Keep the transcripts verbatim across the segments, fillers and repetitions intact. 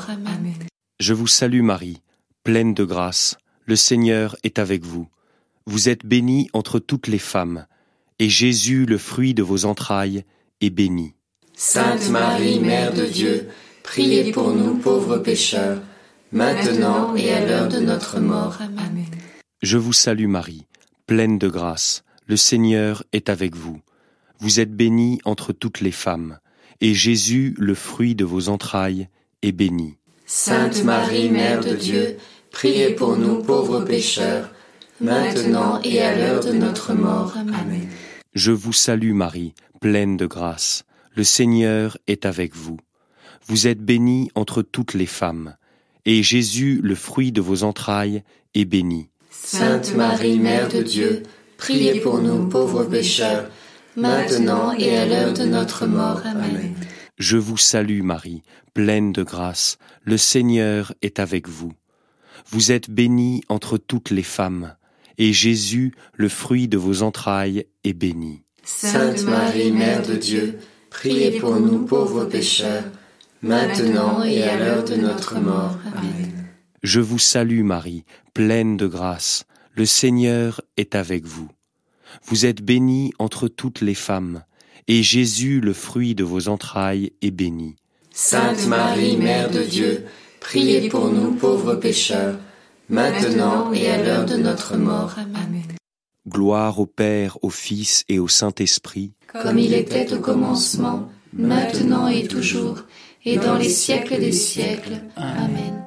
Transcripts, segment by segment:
mort. Amen. Je vous salue Marie, pleine de grâce, le Seigneur est avec vous. Vous êtes bénie entre toutes les femmes, et Jésus, le fruit de vos entrailles, est béni. Sainte Marie, Mère de Dieu, priez pour nous pauvres pécheurs, maintenant et à l'heure de notre mort. Amen. Je vous salue Marie, pleine de grâce, le Seigneur est avec vous. Vous êtes bénie entre toutes les femmes, et Jésus, le fruit de vos entrailles, est béni. Sainte Marie, Mère de Dieu, priez pour nous pauvres pécheurs, maintenant et à l'heure de notre mort. Amen. Je vous salue Marie, pleine de grâce, le Seigneur est avec vous. Vous êtes bénie entre toutes les femmes, et Jésus, le fruit de vos entrailles, est béni. Sainte Marie, Mère de Dieu, priez pour nous pauvres pécheurs, maintenant et à l'heure de notre mort. Amen. Je vous salue Marie, pleine de grâce, le Seigneur est avec vous. Vous êtes bénie entre toutes les femmes, et Jésus, le fruit de vos entrailles, est béni. Sainte Marie, Mère de Dieu, priez pour nous pauvres pécheurs, maintenant et à l'heure de notre mort. Amen. Je vous salue Marie, pleine de grâce, le Seigneur est avec vous. Vous êtes bénie entre toutes les femmes, et Jésus, le fruit de vos entrailles, est béni. Sainte Marie, Mère de Dieu, priez pour nous pauvres pécheurs, maintenant et à l'heure de notre mort. Amen. Gloire au Père, au Fils et au Saint-Esprit, comme il était au commencement, maintenant et toujours, et dans les siècles des siècles. Amen.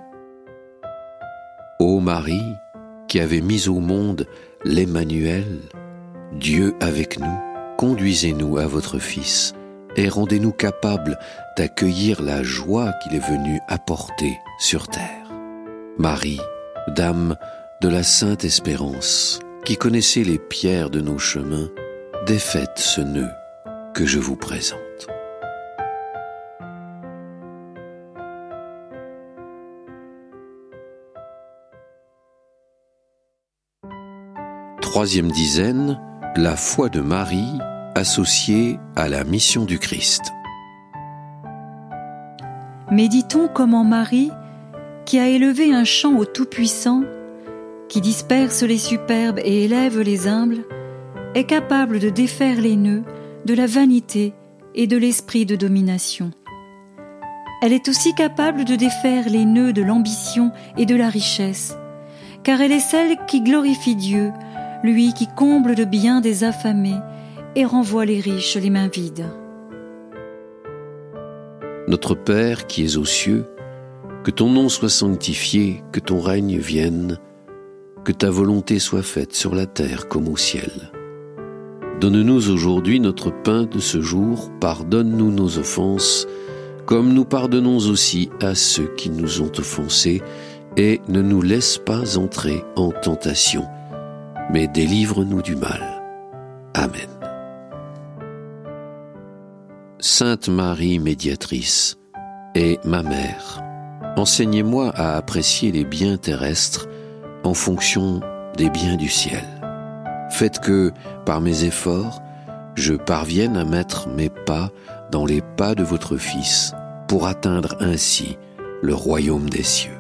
Ô Marie, qui avez mis au monde l'Emmanuel, Dieu avec nous, conduisez-nous à votre Fils et rendez-nous capables d'accueillir la joie qu'il est venu apporter sur terre. Marie, Dame de la Sainte Espérance, qui connaissez les pierres de nos chemins, défaites ce nœud que je vous présente. Troisième dizaine, la foi de Marie associée à la mission du Christ. Méditons comment Marie, qui a élevé un chant au Tout-Puissant, qui disperse les superbes et élève les humbles, est capable de défaire les nœuds de la vanité et de l'esprit de domination. Elle est aussi capable de défaire les nœuds de l'ambition et de la richesse, car elle est celle qui glorifie Dieu, lui qui comble de bien des affamés et renvoie les riches les mains vides. Notre Père qui es aux cieux, que ton nom soit sanctifié, que ton règne vienne, que ta volonté soit faite sur la terre comme au ciel. Donne-nous aujourd'hui notre pain de ce jour, pardonne-nous nos offenses, comme nous pardonnons aussi à ceux qui nous ont offensés, et ne nous laisse pas entrer en tentation, mais délivre-nous du mal. Amen. Sainte Marie, médiatrice, et ma mère, enseignez-moi à apprécier les biens terrestres en fonction des biens du ciel. Faites que, par mes efforts, je parvienne à mettre mes pas dans les pas de votre Fils, pour atteindre ainsi le royaume des cieux.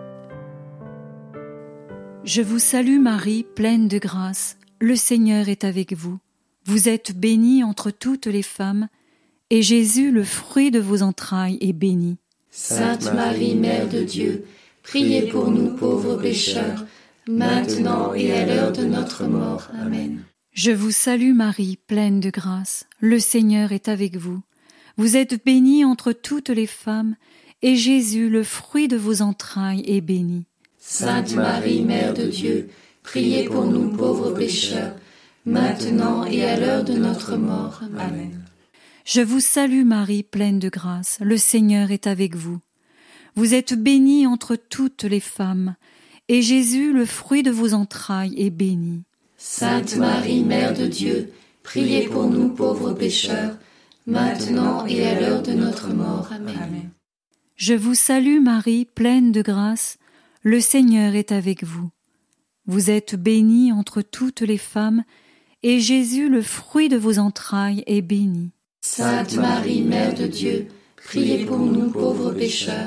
Je vous salue Marie, pleine de grâce, le Seigneur est avec vous. Vous êtes bénie entre toutes les femmes, et Jésus, le fruit de vos entrailles, est béni. Sainte Marie, Mère de Dieu, priez pour nous pauvres pécheurs, maintenant et à l'heure de notre mort. Amen. Je vous salue Marie, pleine de grâce, le Seigneur est avec vous. Vous êtes bénie entre toutes les femmes, et Jésus, le fruit de vos entrailles, est béni. Sainte Marie, Mère de Dieu, priez pour nous pauvres pécheurs, maintenant et à l'heure de notre mort. Amen. Je vous salue Marie, pleine de grâce, le Seigneur est avec vous. Vous êtes bénie entre toutes les femmes, et Jésus, le fruit de vos entrailles, est béni. Sainte Marie, Mère de Dieu, priez pour nous pauvres pécheurs, maintenant et à l'heure de notre mort. Amen. Je vous salue Marie, pleine de grâce, le Seigneur est avec vous. Vous êtes bénie entre toutes les femmes, et Jésus, le fruit de vos entrailles, est béni. Sainte Marie, Mère de Dieu, priez pour nous pauvres pécheurs,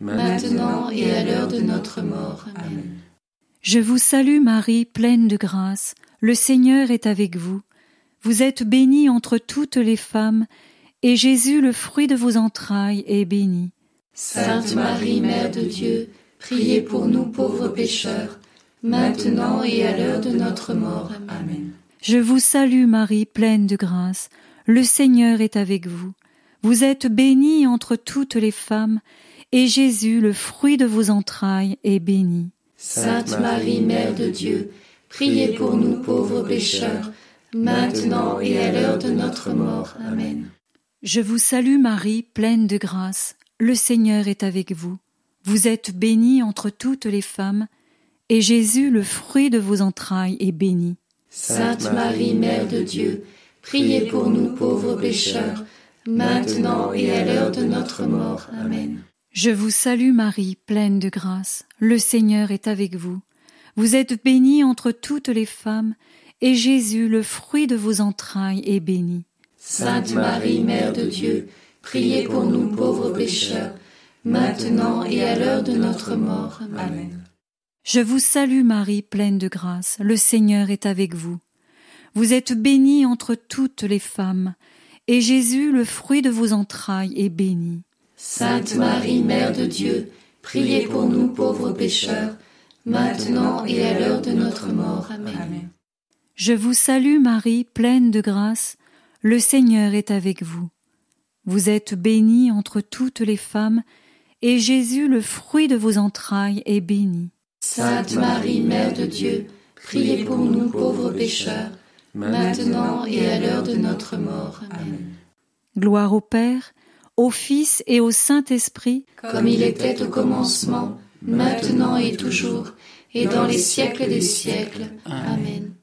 maintenant et à l'heure de notre mort. Amen. Je vous salue Marie, pleine de grâce, le Seigneur est avec vous. Vous êtes bénie entre toutes les femmes, et Jésus, le fruit de vos entrailles, est béni. Sainte Marie, Mère de Dieu, priez pour nous pauvres pécheurs, maintenant et à l'heure de notre mort. Amen. Je vous salue Marie, pleine de grâce, le Seigneur est avec vous. Vous êtes bénie entre toutes les femmes, et Jésus, le fruit de vos entrailles, est béni. Sainte Marie, Mère de Dieu, priez pour nous pauvres pécheurs, maintenant et à l'heure de notre mort. Amen. Je vous salue Marie, pleine de grâce, le Seigneur est avec vous. Vous êtes bénie entre toutes les femmes, et Jésus, le fruit de vos entrailles, est béni. Sainte Marie, Mère de Dieu, priez pour nous pauvres pécheurs, maintenant et à l'heure de notre mort. Amen. Je vous salue Marie, pleine de grâce, le Seigneur est avec vous. Vous êtes bénie entre toutes les femmes, et Jésus, le fruit de vos entrailles, est béni. Sainte Marie, Mère de Dieu, priez pour nous pauvres pécheurs, maintenant et à l'heure de notre mort. Amen. Je vous salue Marie, pleine de grâce, le Seigneur est avec vous. Vous êtes bénie entre toutes les femmes, et Jésus, le fruit de vos entrailles, est béni. Sainte Marie, Mère de Dieu, priez pour nous pauvres pécheurs, maintenant et à l'heure de notre mort. Amen. Je vous salue Marie, pleine de grâce, le Seigneur est avec vous. Vous êtes bénie entre toutes les femmes, et Jésus, le fruit de vos entrailles, est béni. Sainte Marie, Mère de Dieu, priez pour nous pauvres pécheurs, maintenant et à l'heure de notre mort. Amen. Gloire au Père, au Fils et au Saint-Esprit, comme il était au commencement, maintenant et toujours, et dans les siècles des siècles. Amen.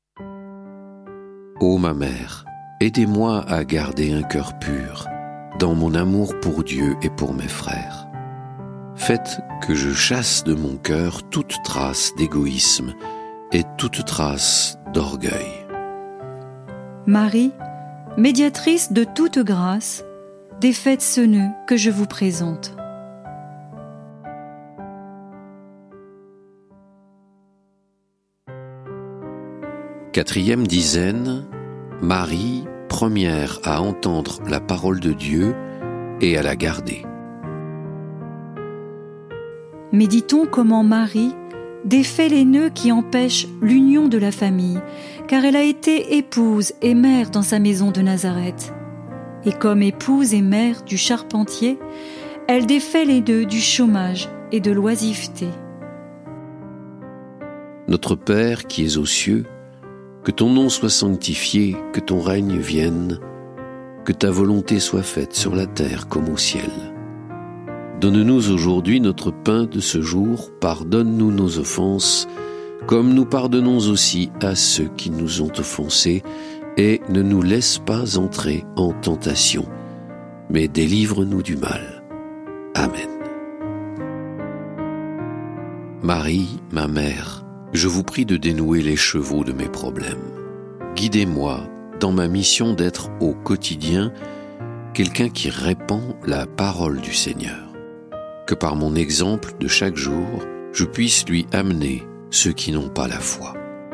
Ô ma mère, aidez-moi à garder un cœur pur, dans mon amour pour Dieu et pour mes frères. Faites que je chasse de mon cœur toute trace d'égoïsme et toute trace d'orgueil. Marie, médiatrice de toute grâce, défaites ce nœud que je vous présente. Quatrième dizaine, Marie, première à entendre la parole de Dieu et à la garder. Méditons comment Marie défait les nœuds qui empêchent l'union de la famille, car elle a été épouse et mère dans sa maison de Nazareth. Et comme épouse et mère du charpentier, elle défait les nœuds du chômage et de l'oisiveté. Notre Père qui es aux cieux, que ton nom soit sanctifié, que ton règne vienne, que ta volonté soit faite sur la terre comme au ciel. Donne-nous aujourd'hui notre pain de ce jour, pardonne-nous nos offenses, comme nous pardonnons aussi à ceux qui nous ont offensés, et ne nous laisse pas entrer en tentation, mais délivre-nous du mal. Amen. Marie, ma mère, je vous prie de dénouer les chevaux de mes problèmes. Guidez-moi dans ma mission d'être au quotidien quelqu'un qui répand la parole du Seigneur. Que par mon exemple de chaque jour, je puisse lui amener ceux qui n'ont pas la foi.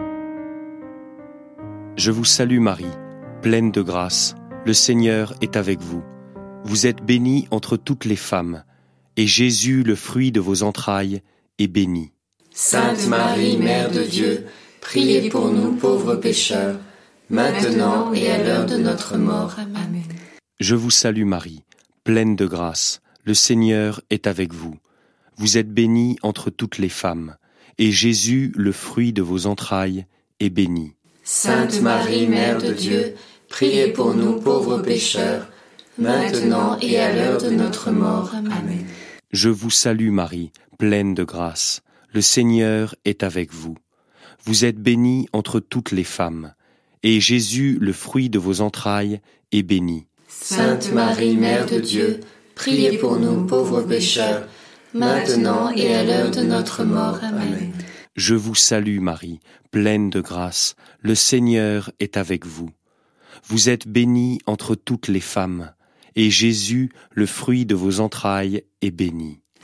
Je vous salue Marie, pleine de grâce, le Seigneur est avec vous. Vous êtes bénie entre toutes les femmes, et Jésus, le fruit de vos entrailles, est béni. Sainte Marie, Mère de Dieu, priez pour nous pauvres pécheurs, maintenant et à l'heure de notre mort. Amen. Je vous salue Marie, pleine de grâce, le Seigneur est avec vous. Vous êtes bénie entre toutes les femmes, et Jésus, le fruit de vos entrailles, est béni. Sainte Marie, Mère de Dieu, priez pour nous pauvres pécheurs, maintenant et à l'heure de notre mort. Amen. Je vous salue Marie, pleine de grâce, le Seigneur est avec vous. Vous êtes bénie entre toutes les femmes, et Jésus, le fruit de vos entrailles, est béni. Sainte Marie, Mère de Dieu, priez pour nous pauvres pécheurs, maintenant et à l'heure de notre mort. Amen. Je vous salue Marie, pleine de grâce, le Seigneur est avec vous. Vous êtes bénie entre toutes les femmes, et Jésus, le fruit de vos entrailles, est béni.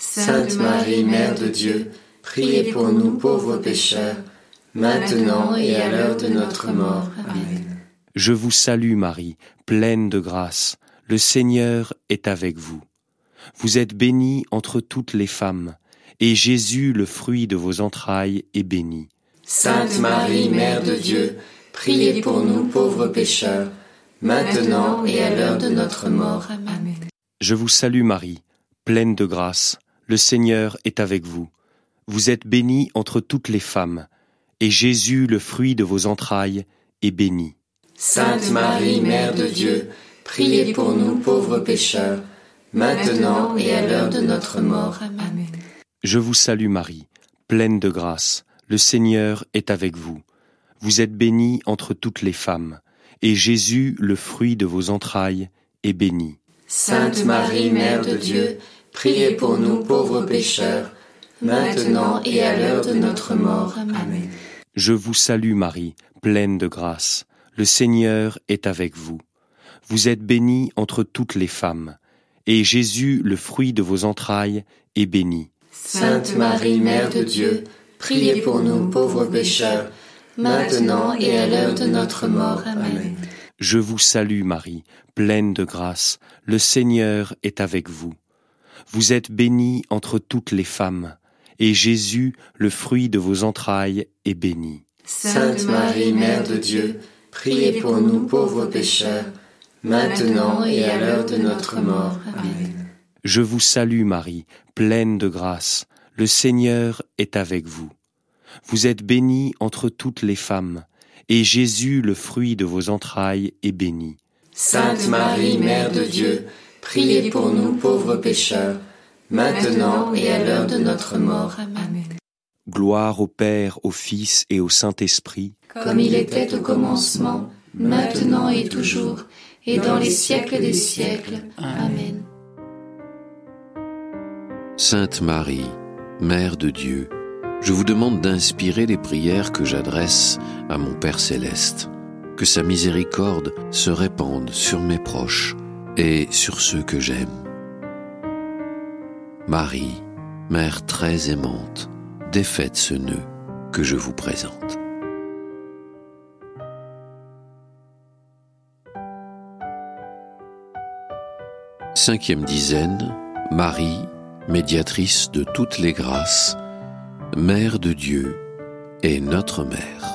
Sainte Marie, Mère de Dieu, priez pour nous pauvres pécheurs, maintenant et à l'heure de notre mort. Amen. Je vous salue Marie, pleine de grâce, le Seigneur est avec vous. Vous êtes bénie entre toutes les femmes, et Jésus, le fruit de vos entrailles, est béni. Sainte Marie, Mère de Dieu, priez pour nous pauvres pécheurs, maintenant et à l'heure de notre mort. Amen. Je vous salue Marie, pleine de grâce, le Seigneur est avec vous. Vous êtes bénie entre toutes les femmes, et Jésus, le fruit de vos entrailles, est béni. Sainte Marie, Mère de Dieu, priez pour nous pauvres pécheurs, maintenant et à l'heure de notre mort. Amen. Je vous salue Marie, pleine de grâce, le Seigneur est avec vous. Vous êtes bénie entre toutes les femmes, et Jésus, le fruit de vos entrailles, est béni. Sainte Marie, Mère de Dieu, priez pour nous pauvres pécheurs, maintenant et à l'heure de notre mort. Amen. Je vous salue Marie, pleine de grâce, le Seigneur est avec vous. Vous êtes bénie entre toutes les femmes, et Jésus, le fruit de vos entrailles, est béni. Sainte Marie, Mère de Dieu, priez pour nous pauvres pécheurs, maintenant et à l'heure de notre mort. Amen. Je vous salue Marie, pleine de grâce, le Seigneur est avec vous. Vous êtes bénie entre toutes les femmes, et Jésus, le fruit de vos entrailles, est béni. Sainte Marie, Mère de Dieu, priez pour nous pauvres pécheurs, maintenant et à l'heure de notre mort. Amen. Je vous salue Marie, pleine de grâce, le Seigneur est avec vous. Vous êtes bénie entre toutes les femmes, et Jésus, le fruit de vos entrailles, est béni. Sainte Marie, Mère de Dieu, priez pour nous pauvres pécheurs, maintenant et à l'heure de notre mort. Amen. Gloire au Père, au Fils et au Saint-Esprit, comme il était au commencement, maintenant et toujours, et dans les siècles des siècles. Amen. Sainte Marie, Mère de Dieu, je vous demande d'inspirer les prières que j'adresse à mon Père céleste, que sa miséricorde se répande sur mes proches et sur ceux que j'aime. Marie, Mère très aimante, défaites ce nœud que je vous présente. Cinquième dizaine, Marie, médiatrice de toutes les grâces, Mère de Dieu et notre Mère.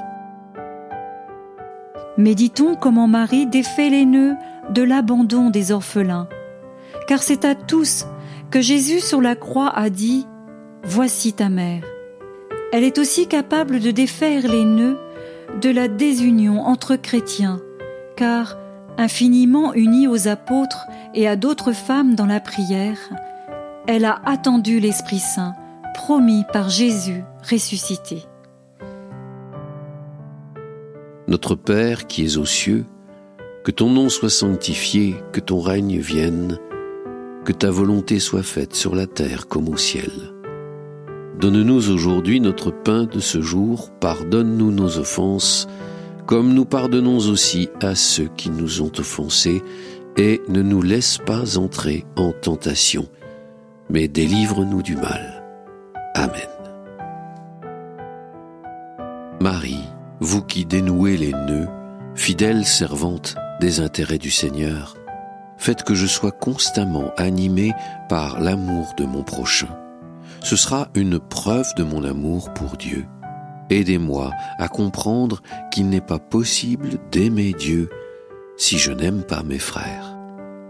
Méditons comment Marie défait les nœuds de l'abandon des orphelins, car c'est à tous que Jésus sur la croix a dit « Voici ta mère ». Elle est aussi capable de défaire les nœuds de la désunion entre chrétiens, car, infiniment unie aux apôtres et à d'autres femmes dans la prière, elle a attendu l'Esprit Saint, promis par Jésus ressuscité. Notre Père qui es aux cieux, que ton nom soit sanctifié, que ton règne vienne, que ta volonté soit faite sur la terre comme au ciel. Donne-nous aujourd'hui notre pain de ce jour, pardonne-nous nos offenses, comme nous pardonnons aussi à ceux qui nous ont offensés, et ne nous laisse pas entrer en tentation, mais délivre-nous du mal. Amen. Marie, vous qui dénouez les nœuds, fidèle servante des intérêts du Seigneur, faites que je sois constamment animé par l'amour de mon prochain. Ce sera une preuve de mon amour pour Dieu. Aidez-moi à comprendre qu'il n'est pas possible d'aimer Dieu si je n'aime pas mes frères.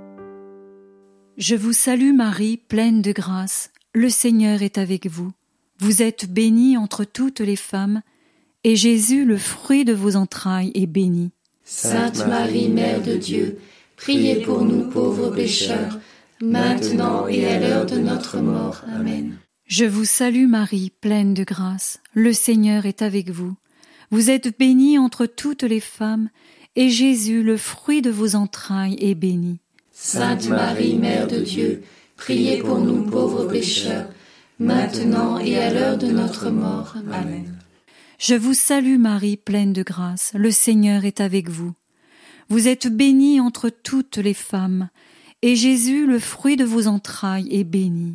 Je vous salue Marie, pleine de grâce, le Seigneur est avec vous. Vous êtes bénie entre toutes les femmes, et Jésus, le fruit de vos entrailles, est béni. Sainte Marie, Mère de Dieu, priez pour nous pauvres pécheurs, maintenant et à l'heure de notre mort. Amen. Je vous salue Marie, pleine de grâce, le Seigneur est avec vous. Vous êtes bénie entre toutes les femmes, et Jésus, le fruit de vos entrailles, est béni. Sainte Marie, Mère de Dieu, priez pour nous pauvres pécheurs, maintenant et à l'heure de notre mort. Amen. Je vous salue Marie, pleine de grâce, le Seigneur est avec vous. Vous êtes bénie entre toutes les femmes, et Jésus, le fruit de vos entrailles, est béni.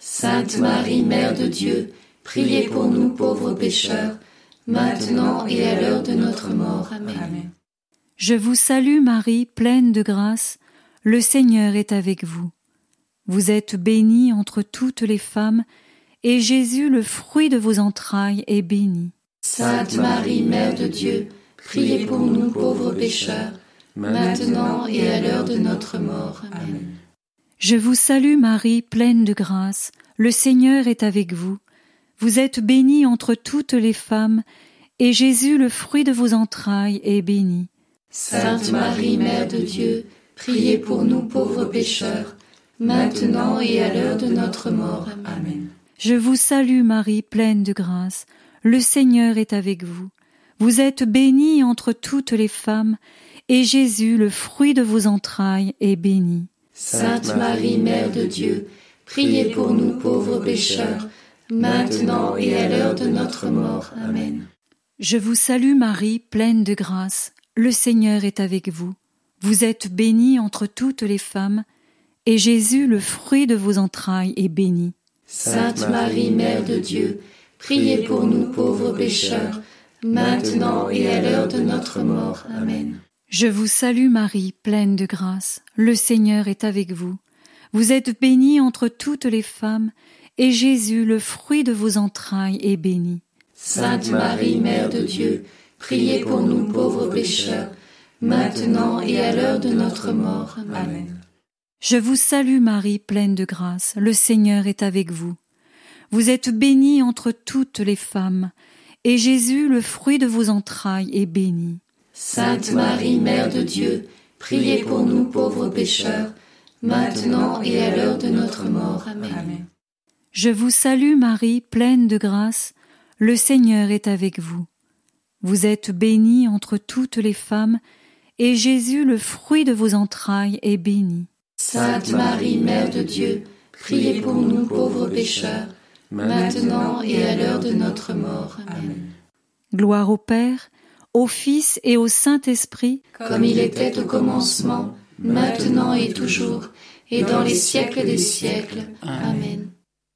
Sainte Marie, Mère de Dieu, priez pour nous pauvres pécheurs, maintenant et à l'heure de notre mort. Amen. Je vous salue Marie, pleine de grâce, le Seigneur est avec vous. Vous êtes bénie entre toutes les femmes, et Jésus, le fruit de vos entrailles, est béni. Sainte Marie, Mère de Dieu, priez pour nous pauvres pécheurs, maintenant et à l'heure de notre mort. Amen. Je vous salue Marie, pleine de grâce, le Seigneur est avec vous. Vous êtes bénie entre toutes les femmes, et Jésus, le fruit de vos entrailles, est béni. Sainte Marie, Mère de Dieu, priez pour nous pauvres pécheurs, maintenant et à l'heure de notre mort. Amen. Je vous salue Marie, pleine de grâce, le Seigneur est avec vous. Vous êtes bénie entre toutes les femmes, et Jésus, le fruit de vos entrailles, est béni. Sainte Marie, Mère de Dieu, priez pour nous pauvres pécheurs, maintenant et à l'heure de notre mort. Amen. Je vous salue Marie, pleine de grâce, le Seigneur est avec vous. Vous êtes bénie entre toutes les femmes, et Jésus, le fruit de vos entrailles, est béni. Sainte Marie, Mère de Dieu, priez pour nous pauvres pécheurs, maintenant et à l'heure de notre mort. Amen. Je vous salue Marie, pleine de grâce, le Seigneur est avec vous. Vous êtes bénie entre toutes les femmes, et Jésus, le fruit de vos entrailles, est béni. Sainte Marie, Mère de Dieu, priez pour nous pauvres pécheurs, maintenant et à l'heure de notre mort. Amen. Je vous salue Marie, pleine de grâce, le Seigneur est avec vous. Vous êtes bénie entre toutes les femmes, et Jésus, le fruit de vos entrailles, est béni. Sainte Marie, Mère de Dieu, priez pour nous pauvres pécheurs, maintenant et à l'heure de notre mort. Amen. Je vous salue Marie, pleine de grâce, le Seigneur est avec vous. Vous êtes bénie entre toutes les femmes, et Jésus, le fruit de vos entrailles, est béni. Sainte Marie, Mère de Dieu, priez pour nous pauvres pécheurs, maintenant et à l'heure de notre mort. Amen. Gloire au Père, au Fils et au Saint-Esprit, comme il était au commencement, maintenant et toujours, et dans les siècles des siècles. Amen.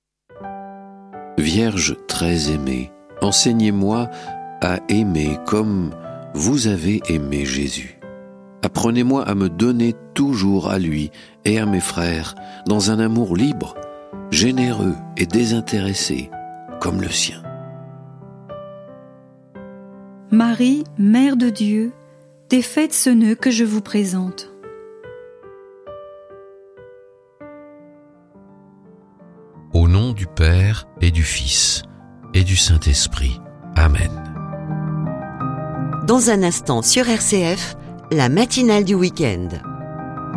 Vierge très aimée, enseignez-moi à aimer comme vous avez aimé Jésus. Apprenez-moi à me donner toujours à lui et à mes frères dans un amour libre, généreux et désintéressé comme le sien. Marie, Mère de Dieu, défaites ce nœud que je vous présente. Au nom du Père et du Fils et du Saint-Esprit. Amen. Dans un instant sur R C F, la matinale du week-end.